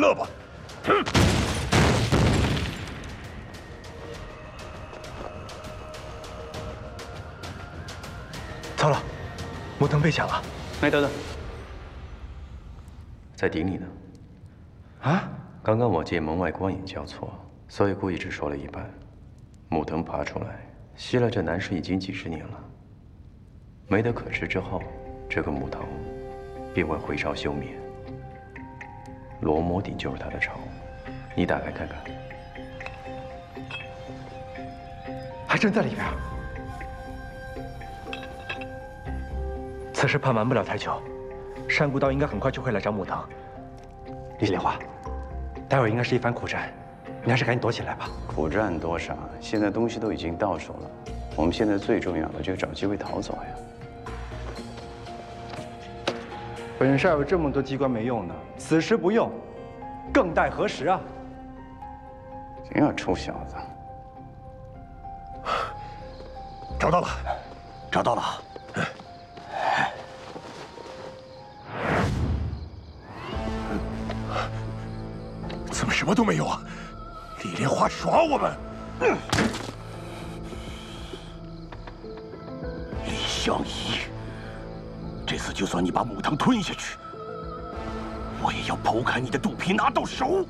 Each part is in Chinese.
乐吧！哼！ 糟了，木藤被抢了。 哎，等等，在顶你呢。 啊？ 刚刚我借门外光影交错，所以故意只说了一半。木藤爬出来，吸了这男尸已经几十年了，没得可吃之后，这个木藤便会回巢休眠。罗摩顶就是他的巢，你打开看看。 还真在里边。此事怕瞒不了太久，山谷道应该很快就会来找木藤。李莲花，待会儿应该是一番苦战，你还是赶紧躲起来吧。 苦战多少？现在东西都已经到手了，我们现在最重要的就是找机会逃走呀。 本少有这么多机关没用呢，此时不用，更待何时啊？ 真要臭小子！ 找到了， 找到了。 怎么什么都没有啊？李莲花耍我们！ 李相夷，这次就算你把母藤吞下去，我也要剖开你的肚皮拿到手。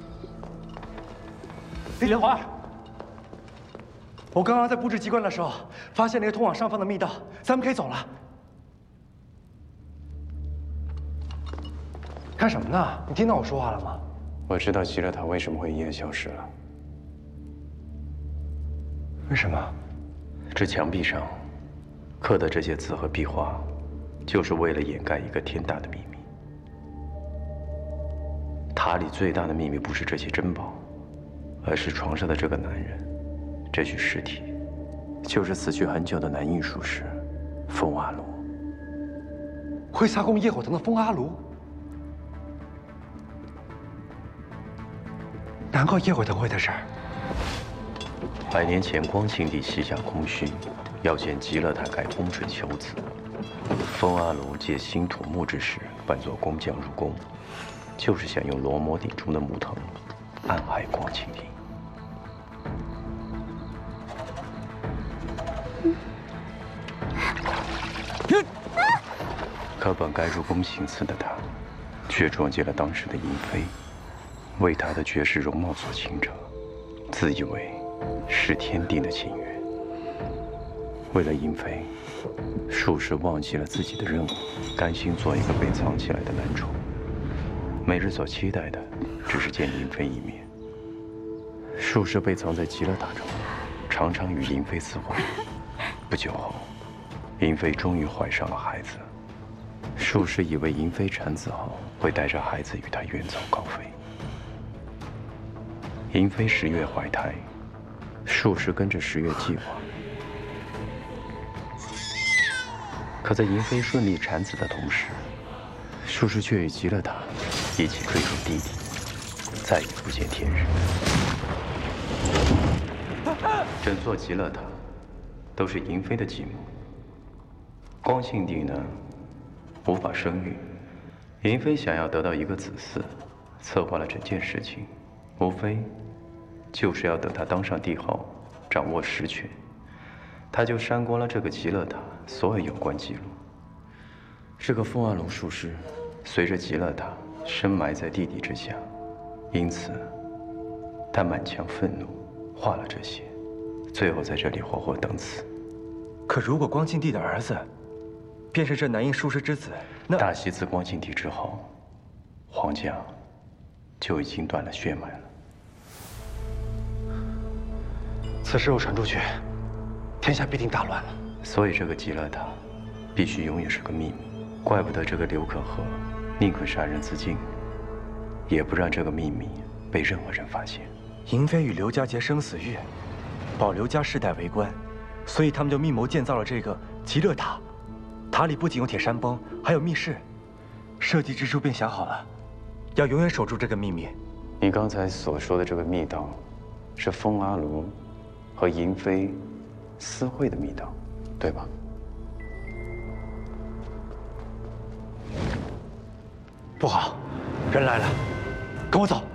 李莲花，我刚刚在布置机关的时候，发现了一个通往上方的密道，咱们可以走了。干什么呢？你听到我说话了吗？ 我知道极乐塔为什么会一夜消失了。 为什么？ 这墙壁上刻的这些字和壁画，就是为了掩盖一个天大的秘密。塔里最大的秘密不是这些珍宝，而是床上的这个男人，这具尸体，就是死去很久的南印术士风阿卢。 会撒供夜火藤的风阿卢。难怪夜火藤会在这儿。 100年前，光庆帝西向空虚，要建极乐塔盖风水丘子。风阿卢借新土木之时，扮作工匠入宫，就是想用罗摩顶中的木藤暗害光庆帝。可本该入宫行刺的他，却撞见了当时的银妃，为他的绝世容貌所倾折，自以为是天定的情缘。为了银妃，术士忘记了自己的任务，甘心做一个被藏起来的男宠。每日所期待的，只是见银妃一面。术士被藏在极乐塔中，常常与银妃私会。不久后，银妃终于怀上了孩子。术士以为银妃产子后会带着孩子与他远走高飞。银妃10月怀胎，术士跟着10月计划。可在银妃顺利产子的同时，术士却与极乐塔一起坠入地底，再也不见天日。整座极乐塔都是银妃的计谋。光庆帝呢，无法生育，银妃想要得到一个子嗣，策划了整件事情，无非就是要等他当上帝后，掌握实权，他就删光了这个极乐塔所有有关记录。这个风阿卢术士随着极乐塔深埋在地底之下，因此他满腔愤怒，画了这些，最后在这里活活等死。 可如果光庆帝的儿子便是这南印术士之子，那大西自光庆帝之后，皇家就已经断了血脉了。 此事若传出去，天下必定大乱了。 所以这个极乐塔必须永远是个秘密。怪不得这个刘可可宁可杀人自尽，也不让这个秘密被任何人发现。 银妃与刘家结生死约，保刘家世代为官，所以他们就密谋建造了这个极乐塔。塔里不仅有铁山崩，还有密室。设计之初便想好了，要永远守住这个秘密。 你刚才所说的这个密道，是风阿卢和银妃私会的密道，对吧？ 不好，人来了，跟我走。